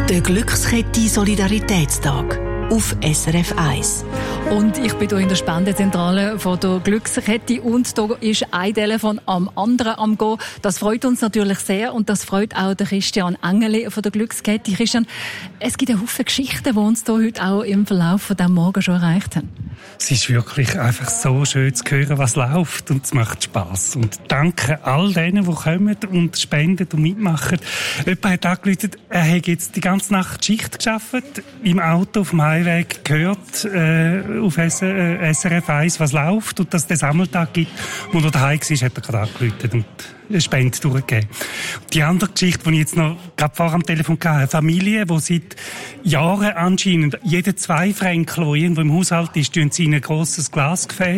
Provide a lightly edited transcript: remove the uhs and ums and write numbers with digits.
Der Glückskette Solidaritätstag auf SRF 1. Und ich bin hier in der Spendenzentrale von der Glückskette und da ist ein Telefon am anderen am Gehen. Das freut uns natürlich sehr und das freut auch den Christian Engeli von der Glückskette. Christian, es gibt einen Haufen Geschichten, die uns hier heute auch im Verlauf von diesem Morgen schon erreicht haben. Es ist wirklich einfach so schön zu hören, was läuft und es macht Spass. Und danke all denen, die kommen und spenden und mitmachen. Jemand hat angerufen, er hat jetzt die ganze Nacht Schicht gearbeitet, im Auto auf dem Heimweg gehört auf SRF 1, was läuft und dass es den Sammeltag gibt. Wo er daheim war, hat er gerade angerufen und eine Spende durchgegeben. Die andere Geschichte, die ich jetzt noch gerade vor am Telefon hatte, eine Familie, die seit Jahren anscheinend jeden 2 Franken, der irgendwo im Haushalt ist, tun sie in ein grosses Glasgefäß